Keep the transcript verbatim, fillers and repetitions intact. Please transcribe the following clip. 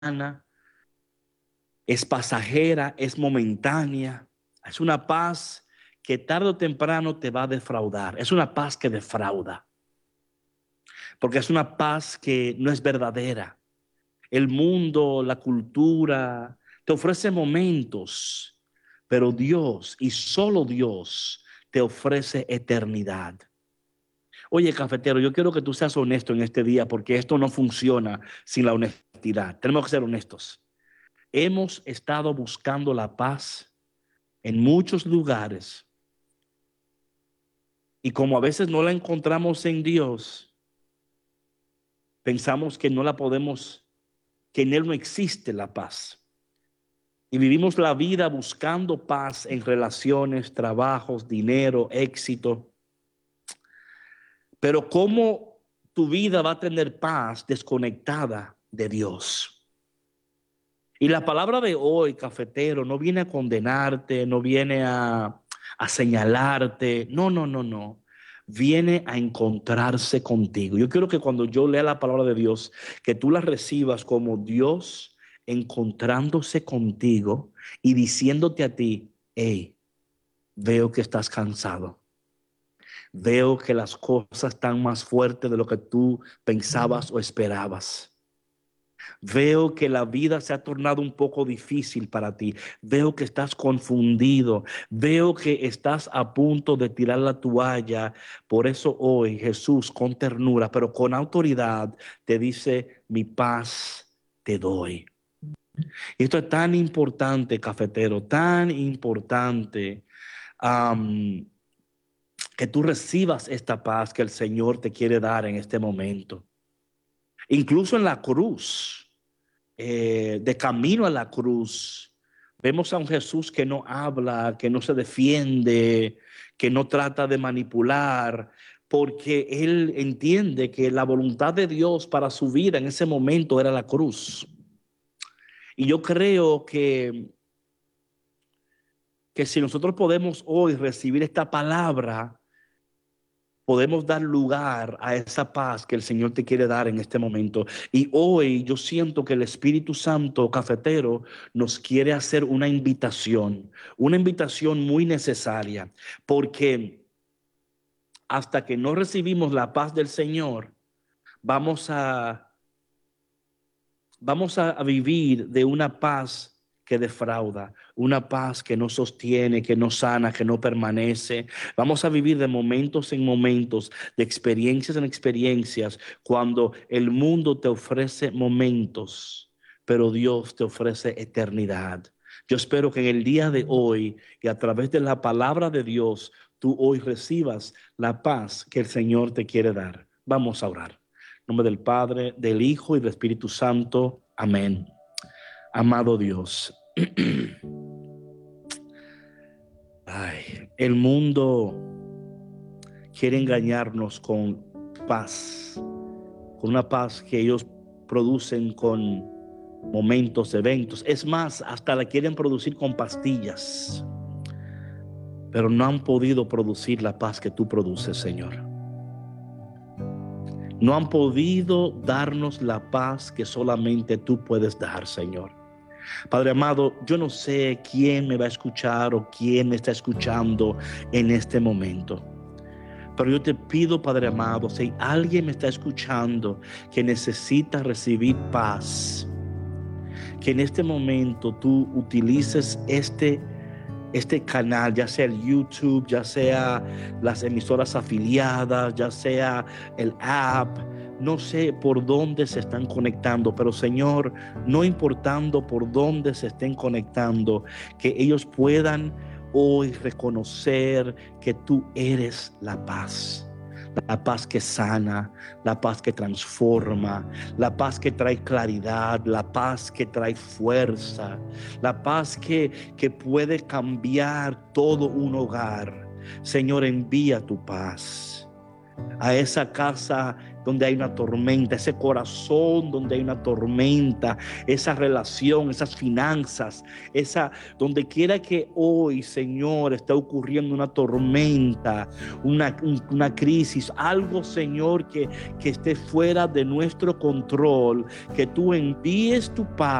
es pasajera, es momentánea. Es una paz que tarde o temprano te va a defraudar. Es una paz que defrauda, porque es una paz que no es verdadera. El mundo, la cultura, te ofrece momentos, pero Dios y solo Dios te ofrece eternidad. Oye, cafetero, yo quiero que tú seas honesto en este día, porque esto no funciona sin la honestidad. Tenemos que ser honestos. Hemos estado buscando la paz en muchos lugares, y como a veces no la encontramos en Dios, pensamos que no la podemos, que en Él no existe la paz. Y vivimos la vida buscando paz en relaciones, trabajos, dinero, éxito. Pero ¿cómo tu vida va a tener paz desconectada de Dios? Y la palabra de hoy, cafetero, no viene a condenarte, no viene a, a señalarte. No, no, no, no. Viene a encontrarse contigo. Yo quiero que cuando yo lea la palabra de Dios, que tú la recibas como Dios encontrándose contigo y diciéndote a ti: hey, veo que estás cansado. Veo que las cosas están más fuertes de lo que tú pensabas o esperabas. Veo que la vida se ha tornado un poco difícil para ti. Veo que estás confundido. Veo que estás a punto de tirar la toalla. Por eso hoy Jesús, con ternura, pero con autoridad, te dice: mi paz te doy. Y esto es tan importante, cafetero, tan importante, um, que tú recibas esta paz que el Señor te quiere dar en este momento. Incluso en la cruz, eh, de camino a la cruz, vemos a un Jesús que no habla, que no se defiende, que no trata de manipular, porque Él entiende que la voluntad de Dios para su vida en ese momento era la cruz. Y yo creo que, que si nosotros podemos hoy recibir esta palabra, podemos dar lugar a esa paz que el Señor te quiere dar en este momento. Y hoy yo siento que el Espíritu Santo, cafetero, nos quiere hacer una invitación, una invitación muy necesaria, porque hasta que no recibimos la paz del Señor, vamos a, vamos a vivir de una paz que defrauda, una paz que no sostiene, que no sana, que no permanece. Vamos a vivir de momentos en momentos, de experiencias en experiencias, cuando el mundo te ofrece momentos, pero Dios te ofrece eternidad. Yo espero que en el día de hoy y a través de la palabra de Dios, tú hoy recibas la paz que el Señor te quiere dar. Vamos a orar. En nombre del Padre, del Hijo y del Espíritu Santo. Amén. Amado Dios, ay, el mundo quiere engañarnos con paz, con una paz que ellos producen con momentos, eventos. Es más, hasta la quieren producir con pastillas, pero no han podido producir la paz que tú produces, Señor. No han podido darnos la paz que solamente tú puedes dar, Señor. Padre amado, yo no sé quién me va a escuchar o quién me está escuchando en este momento, pero yo te pido, Padre amado, si alguien me está escuchando que necesita recibir paz, que en este momento tú utilices este este canal, ya sea el YouTube, ya sea las emisoras afiliadas, ya sea el app. No sé por dónde se están conectando, pero Señor, no importando por dónde se estén conectando, que ellos puedan hoy reconocer que tú eres la paz. La paz que sana, la paz que transforma, la paz que trae claridad, la paz que trae fuerza, la paz que, que puede cambiar todo un hogar. Señor, envía tu paz a esa casa donde hay una tormenta, ese corazón donde hay una tormenta, esa relación, esas finanzas, esa, donde quiera que hoy, Señor, está ocurriendo una tormenta, una, una crisis, algo, Señor, que, que esté fuera de nuestro control, que tú envíes tu paz